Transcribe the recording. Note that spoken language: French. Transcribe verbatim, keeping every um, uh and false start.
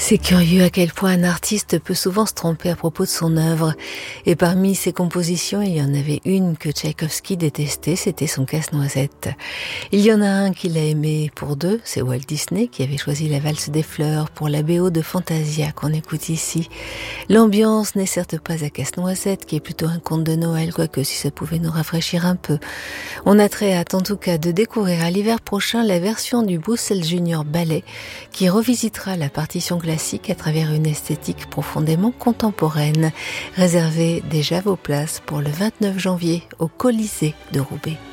C'est curieux à quel point un artiste peut souvent se tromper à propos de son œuvre. Et parmi ses compositions, il y en avait une que Tchaïkovski détestait, c'était son Casse-Noisette. Il y en a un qu'il a aimé pour deux, c'est Walt Disney qui avait choisi la valse des fleurs pour la B O de Fantasia qu'on écoute ici. L'ambiance n'est certes pas à Casse-Noisette, qui est plutôt un conte de Noël, quoique si ça pouvait nous rafraîchir un peu. On a très hâte en tout cas de découvrir à l'hiver prochain la version du Brussels Junior Ballet qui revisitera la partition classique à travers une esthétique profondément contemporaine. Réservez déjà vos places pour le vingt-neuf janvier au Colisée de Roubaix.